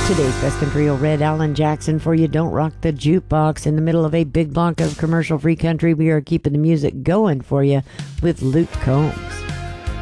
Today's best country will Red Alan Jackson for you. Don't rock the jukebox. In the middle of a big block of commercial free country, we are keeping the music going for you with Luke Combs.